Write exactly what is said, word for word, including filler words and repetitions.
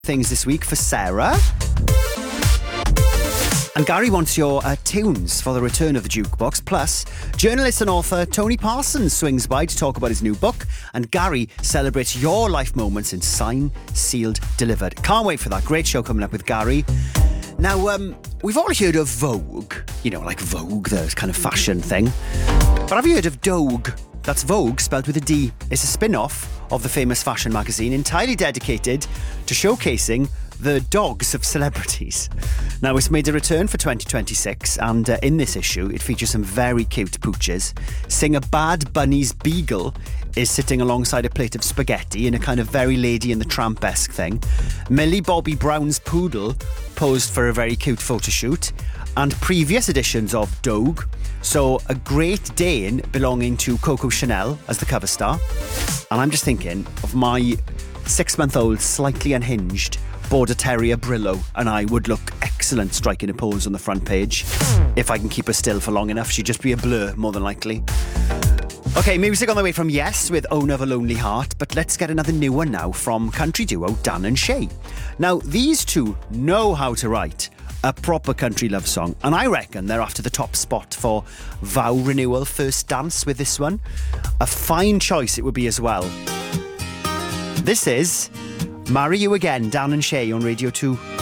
things this week for Sarah. And Gary wants your uh, tunes for the return of the jukebox. Plus, journalist and author Tony Parsons swings by to talk about his new book. And Gary celebrates your life moments in Signed, Sealed, Delivered. Can't wait for that. Great show coming up with Gary. Now, um, we've all heard of Vogue. You know, like Vogue, the kind of fashion thing. But have you heard of Dogue? That's Vogue, spelled with a D. It's a spin-off of the famous fashion magazine entirely dedicated to showcasing the dogs of celebrities. Now, it's made a return for twenty twenty-six, and uh, in this issue, it features some very cute pooches. Singer Bad Bunny's beagle is sitting alongside a plate of spaghetti in a kind of very Lady and the Tramp-esque thing. Millie Bobby Brown's poodle posed for a very cute photo shoot, and previous editions of Dogue saw a Great Dane belonging to Coco Chanel as the cover star. And I'm just thinking of my six-month-old, slightly unhinged Border Terrier Brillo, and I would look excellent striking a pose on the front page. If I can keep her still for long enough, she'd just be a blur, more than likely. Okay, music on the way from Yes with Owner of a Lonely Heart, but let's get another new one now from country duo Dan and Shay. Now, these two know how to write a proper country love song, and I reckon they're after the top spot for vow renewal first dance with this one. A fine choice it would be as well. This is Marry You Again, Dan and Shay on Radio two.